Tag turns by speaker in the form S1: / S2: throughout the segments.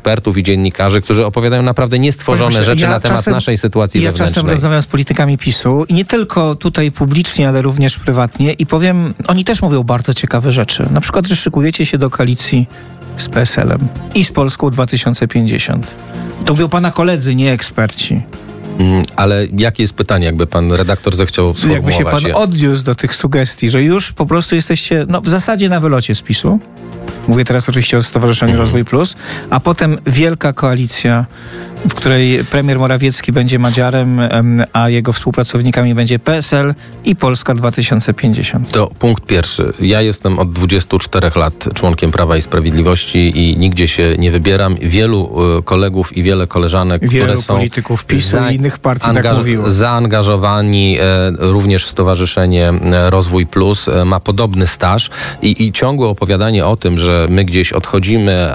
S1: ekspertów i dziennikarzy, którzy opowiadają naprawdę niestworzone rzeczy na temat naszej sytuacji wewnętrznej.
S2: Ja czasem rozmawiam z politykami PiS-u i nie tylko tutaj publicznie, ale również prywatnie i powiem, oni też mówią bardzo ciekawe rzeczy. Na przykład, że szykujecie się do koalicji z PSL-em i z Polską 2050. To mówią pana koledzy, nie eksperci.
S1: Ale jakie jest pytanie, jakby pan redaktor zechciał sformułować?
S2: Jakby się pan odniósł do tych sugestii, że już po prostu jesteście w zasadzie na wylocie z PiS-u. Mówię teraz oczywiście o Stowarzyszeniu Rozwój Plus, a potem wielka koalicja, w której premier Morawiecki będzie Madziarem, a jego współpracownikami będzie PSL i Polska 2050.
S1: To punkt pierwszy. Ja jestem od 24 lat członkiem Prawa i Sprawiedliwości i nigdzie się nie wybieram. Wielu kolegów i wiele koleżanek, które są
S2: polityków PiS-u i innych partii tak mówiło.
S1: Zaangażowani również w Stowarzyszenie Rozwój Plus, ma podobny staż i ciągłe opowiadanie o tym, że my gdzieś odchodzimy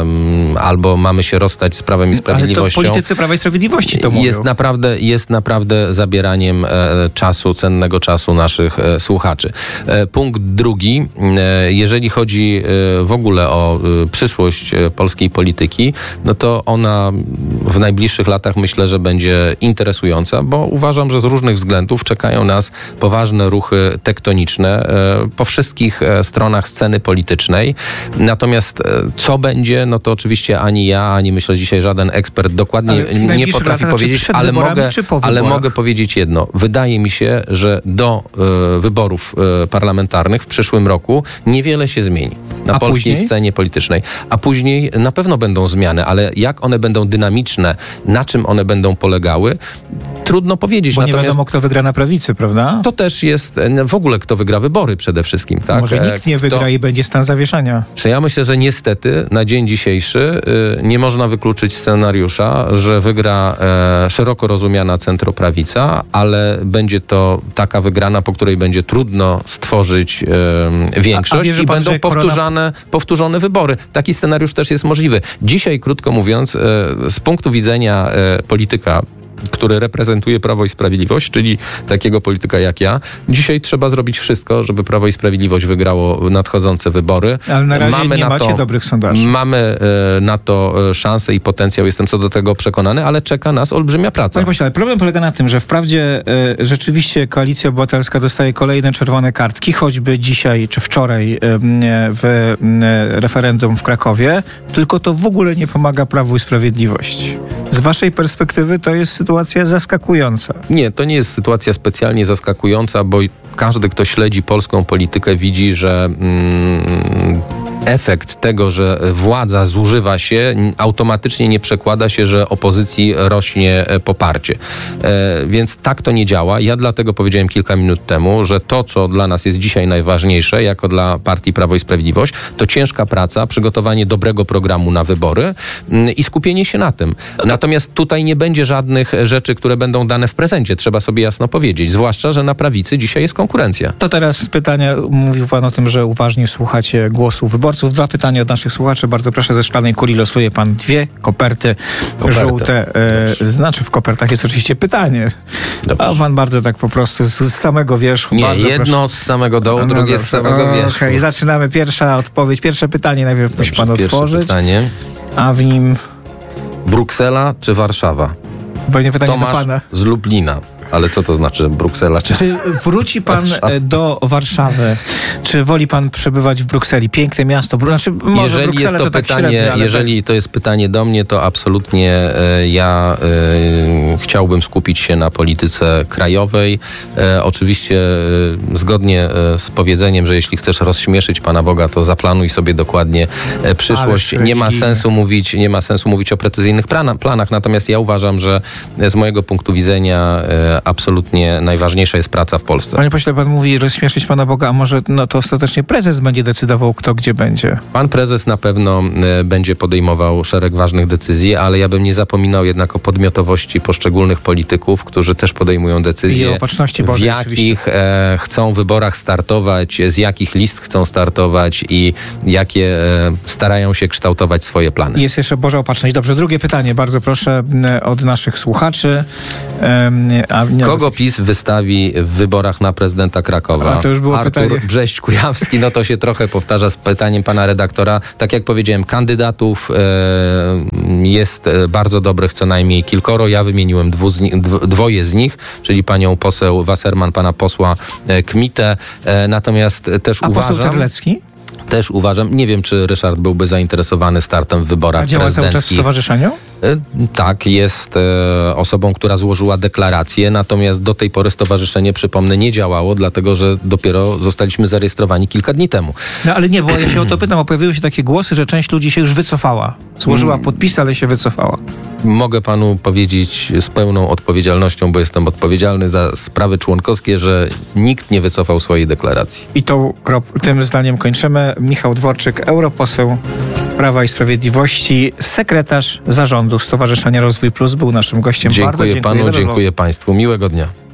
S1: albo mamy się rozstać z Prawem i Sprawiedliwością.
S2: Ale to politycy Prawa i Sprawiedliwości to mówią.
S1: Jest naprawdę zabieraniem cennego czasu naszych słuchaczy. Punkt drugi, jeżeli chodzi w ogóle o przyszłość polskiej polityki, no to ona w najbliższych latach myślę, że będzie interesująca, bo uważam, że z różnych względów czekają nas poważne ruchy tektoniczne po wszystkich stronach sceny politycznej. Natomiast co będzie, no to oczywiście ani ja, ani myślę dzisiaj żaden ekspert dokładnie nie potrafi powiedzieć, ale mogę powiedzieć jedno. Wydaje mi się, że do wyborów parlamentarnych w przyszłym roku niewiele się zmieni na polskiej scenie politycznej. A później na pewno będą zmiany, ale jak one będą dynamiczne, na czym one będą polegały, trudno powiedzieć.
S2: Bo nie wiadomo, kto wygra na prawicy, prawda?
S1: To też jest w ogóle, kto wygra wybory przede wszystkim. Tak?
S2: Może nikt nie wygra i będzie stan zawieszania.
S1: Ja myślę, że niestety na dzień dzisiejszy nie można wykluczyć scenariusza, że wygra szeroko rozumiana centroprawica, ale będzie to taka wygrana, po której będzie trudno stworzyć większość i będą powtórzone wybory. Taki scenariusz też jest możliwy. Dzisiaj, krótko mówiąc, z punktu widzenia polityka, który reprezentuje Prawo i Sprawiedliwość, czyli takiego polityka jak ja. Dzisiaj trzeba zrobić wszystko, żeby Prawo i Sprawiedliwość wygrało nadchodzące wybory.
S2: Ale na razie nie macie dobrych sondaży.
S1: Mamy na to szansę i potencjał, jestem co do tego przekonany, ale czeka nas olbrzymia praca.
S2: Panie pośle, ale problem polega na tym, że wprawdzie rzeczywiście Koalicja Obywatelska dostaje kolejne czerwone kartki, choćby dzisiaj czy wczoraj w referendum w Krakowie, tylko to w ogóle nie pomaga Prawu i Sprawiedliwości. Z waszej perspektywy to jest sytuacja zaskakująca.
S1: Nie, to nie jest sytuacja specjalnie zaskakująca, bo każdy, kto śledzi polską politykę, widzi, że efekt tego, że władza zużywa się, automatycznie nie przekłada się, że opozycji rośnie poparcie. Więc tak to nie działa. Ja dlatego powiedziałem kilka minut temu, że to, co dla nas jest dzisiaj najważniejsze, jako dla partii Prawo i Sprawiedliwość, to ciężka praca, przygotowanie dobrego programu na wybory i skupienie się na tym. Natomiast tutaj nie będzie żadnych rzeczy, które będą dane w prezencie. Trzeba sobie jasno powiedzieć. Zwłaszcza, że na prawicy dzisiaj jest konkurencja.
S2: To teraz pytania. Mówił pan o tym, że uważnie słuchacie głosu wyborców. 2 pytania od naszych słuchaczy. Bardzo proszę, ze szklanej kuli losuje pan 2 koperty żółte. Znaczy w kopertach jest oczywiście pytanie. Dobrze. A pan bardzo tak po prostu z samego wierzchu.
S1: Nie, jedno z samego dołu, drugie z samego wierzchu.
S2: Okej, zaczynamy. Pierwsza odpowiedź. Pierwsze pytanie najpierw musi pan otworzyć.
S1: Pytanie.
S2: A w nim...
S1: Bruksela czy Warszawa?
S2: Pewnie pytanie
S1: Tomasz
S2: do pana.
S1: z Lublina. Ale co to znaczy Bruksela? Czy
S2: wróci pan do Warszawy? Czy woli pan przebywać w Brukseli? Piękne miasto.
S1: Jeżeli to jest pytanie do mnie, to absolutnie ja chciałbym skupić się na polityce krajowej. Oczywiście zgodnie z powiedzeniem, że jeśli chcesz rozśmieszyć Pana Boga, to zaplanuj sobie dokładnie przyszłość. Nie ma sensu mówić o precyzyjnych planach. Natomiast ja uważam, że z mojego punktu widzenia absolutnie najważniejsza jest praca w Polsce.
S2: Panie pośle, pan mówi rozśmieszyć Pana Boga, a może to ostatecznie prezes będzie decydował, kto gdzie będzie?
S1: Pan prezes na pewno będzie podejmował szereg ważnych decyzji, ale ja bym nie zapominał jednak o podmiotowości poszczególnych polityków, którzy też podejmują decyzje,
S2: i opatrzności Bożej,
S1: w jakich chcą wyborach startować, z jakich list chcą startować i jakie starają się kształtować swoje plany.
S2: Jest jeszcze Boża opatrzność. Dobrze, drugie pytanie, bardzo proszę, od naszych słuchaczy.
S1: Kogo PiS wystawi w wyborach na prezydenta Krakowa?
S2: To już było
S1: Artur
S2: pytanie.
S1: Brześć-Kujawski, to się trochę powtarza z pytaniem pana redaktora. Tak jak powiedziałem, kandydatów jest bardzo dobrych, co najmniej kilkoro. Ja wymieniłem dwoje z nich, czyli panią poseł Wasserman, pana posła Kmitę. Natomiast też uważam...
S2: A poseł Terlecki?
S1: Też uważam, nie wiem, czy Ryszard byłby zainteresowany startem w wyborach prezydenckich.
S2: A działa cały czas w stowarzyszeniu?
S1: Tak, jest osobą, która złożyła deklarację, natomiast do tej pory stowarzyszenie, przypomnę, nie działało, dlatego że dopiero zostaliśmy zarejestrowani kilka dni temu.
S2: No ale nie, bo ja się o to pytam, bo pojawiły się takie głosy, że część ludzi się już wycofała. Złożyła podpisy, ale się wycofała.
S1: Mogę panu powiedzieć z pełną odpowiedzialnością, bo jestem odpowiedzialny za sprawy członkowskie, że nikt nie wycofał swojej deklaracji.
S2: I tym zdaniem kończymy. Michał Dworczyk, europoseł Prawa i Sprawiedliwości, sekretarz zarządu Stowarzyszenia Rozwój Plus, był naszym gościem.
S1: Dziękuję
S2: Bardzo dziękuję
S1: panu, dziękuję państwu. Miłego dnia.